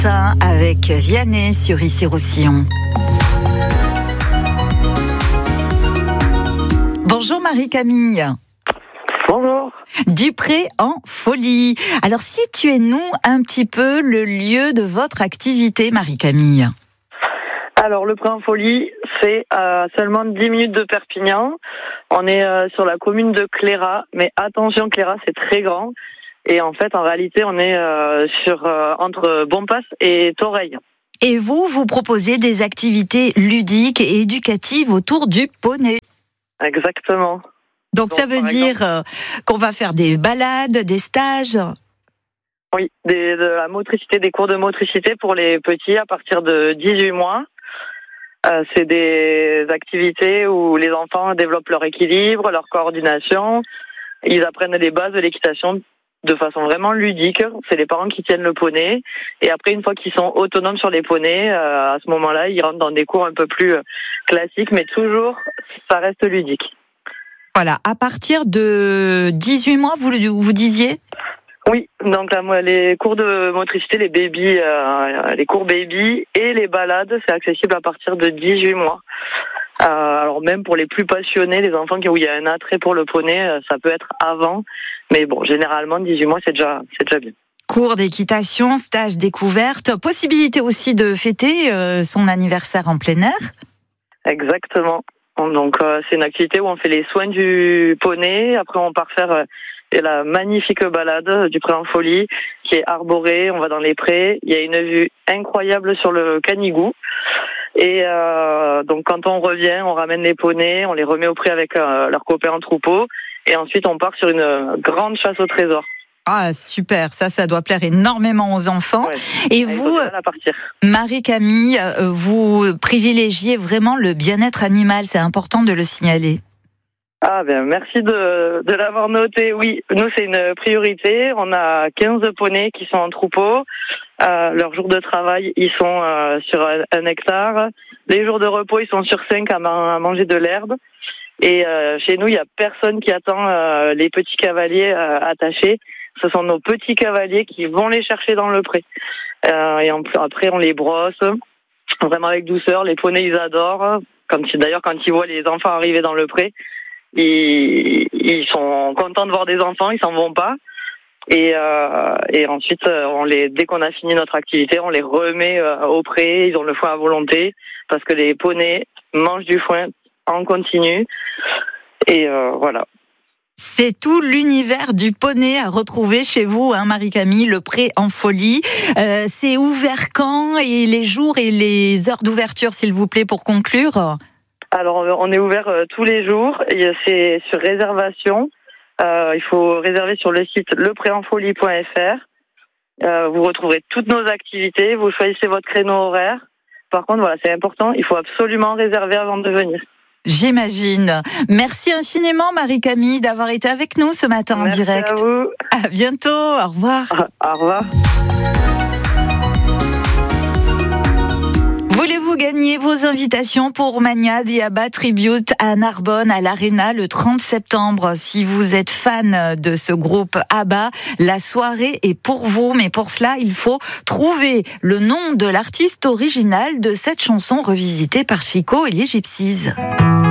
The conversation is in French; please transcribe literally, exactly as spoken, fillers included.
Avec Vianney sur Issy-Roussillon. Bonjour Marie-Camille. Bonjour. Dupré en folie. Alors situez-nous un petit peu le lieu de votre activité, Marie-Camille. Alors le Pré en folie, c'est à seulement dix minutes de Perpignan. On est euh, sur la commune de Cléra, mais attention, Cléra c'est très grand. Et en fait, en réalité, on est euh, sur euh, entre Bonpass et Toreil. Et vous, vous proposez des activités ludiques et éducatives autour du poney. Exactement. Donc, Donc ça veut dire euh, qu'on va faire des balades, des stages. Oui, des, de la motricité, des cours de motricité pour les petits à partir de dix-huit mois. Euh, c'est des activités où les enfants développent leur équilibre, leur coordination. Ils apprennent les bases de l'équitation de façon vraiment ludique. C'est les parents qui tiennent le poney. Et après, une fois qu'ils sont autonomes sur les poneys, euh, à ce moment-là, ils rentrent dans des cours un peu plus euh, classiques, mais toujours, ça reste ludique. Voilà, à partir de dix-huit mois, vous, vous disiez ? Oui, donc là, les cours de motricité, les baby, euh, les cours baby et les balades, c'est accessible à partir de dix-huit mois. Euh, alors même pour les plus passionnés, les enfants qui où il y a un attrait pour le poney, ça peut être avant, mais bon, généralement dix-huit mois c'est déjà c'est déjà bien. Cours d'équitation, stage découverte, possibilité aussi de fêter euh, son anniversaire en plein air. Exactement. Donc euh, c'est une activité où on fait les soins du poney. Après on part faire euh, la magnifique balade du Pré en folie qui est arborée. On va dans les prés. Il y a une vue incroyable sur le Canigou. Et euh, donc quand on revient, on ramène les poneys, on les remet au pré avec euh, leurs copains en troupeau, et ensuite on part sur une grande chasse au trésor. Ah super, ça, ça doit plaire énormément aux enfants. Ouais. Et vous, Marie-Camille, vous privilégiez vraiment le bien-être animal, c'est important de le signaler. Ah ben merci de, de l'avoir noté. Oui, nous c'est une priorité. On a quinze poneys qui sont en troupeau. Euh, leurs jours de travail, ils sont euh, sur un, un hectare. Les jours de repos, ils sont sur cinq à, ma- à manger de l'herbe. Et euh, chez nous, il y a personne qui attend euh, les petits cavaliers euh, attachés. Ce sont nos petits cavaliers qui vont les chercher dans le pré. Euh, et en, après, on les brosse vraiment avec douceur. Les poneys, ils adorent. Comme si, d'ailleurs, quand ils voient les enfants arriver dans le pré, Ils, ils sont contents de voir des enfants, ils s'en vont pas. Et, euh, et ensuite, on les, dès qu'on a fini notre activité, on les remet euh, au pré. Ils ont le foin à volonté parce que les poneys mangent du foin en continu. Et euh, voilà. C'est tout l'univers du poney à retrouver chez vous, hein, Marie-Camille, le Pré en folie. Euh, c'est ouvert quand et les jours et les heures d'ouverture, s'il vous plaît, pour conclure? Alors, on est ouvert euh, tous les jours. Et c'est sur réservation. Euh, il faut réserver sur le site le pré en folie point f r. Euh, vous retrouverez toutes nos activités. Vous choisissez votre créneau horaire. Par contre, voilà, c'est important. Il faut absolument réserver avant de venir. J'imagine. Merci infiniment, Marie-Camille, d'avoir été avec nous ce matin en Merci direct. À vous. À bientôt. Au revoir. Au revoir. Voulez-vous gagner vos invitations pour Mania Diaba Tribute à Narbonne, à l'Arena, le trente septembre? Si vous êtes fan de ce groupe ABBA, la soirée est pour vous. Mais pour cela, il faut trouver le nom de l'artiste original de cette chanson revisitée par Chico et les Gypsies.